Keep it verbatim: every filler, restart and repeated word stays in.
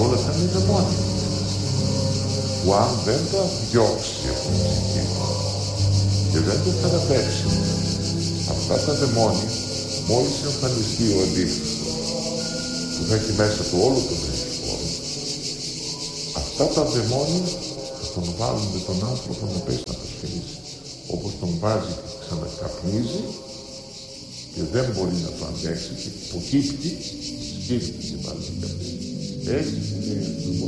όλα αυτά είναι δαιμόνια. Που αν δεν τα διώξει από την ψυχή και δεν τα θεραπεύσει, αυτά τα δαιμόνια, μόλις εμφανιστεί ο αντίθετος, που θα έχει μέσα του όλο τον μυστικό, αυτά τα δαιμόνια θα τον βάλουν με τον άνθρωπο να πέσει να προσφυλίσει. Όπως τον βάζει και ξανακαπνίζει και δεν μπορεί να το αντέξει και υποκύπτει, σκύβει και βάζει και καπνίζει. Έτσι είναι